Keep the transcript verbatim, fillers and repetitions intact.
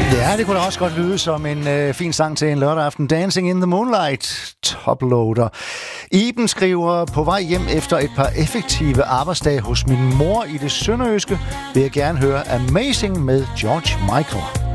Ja, det kunne da også godt lyde som en øh, fin sang til en lørdag aften. Dancing in the Moonlight, Toploader. Iben skriver, på vej hjem efter et par effektive arbejdsdage hos min mor i det sønderjyske, vil jeg gerne høre Amazing med George Michael.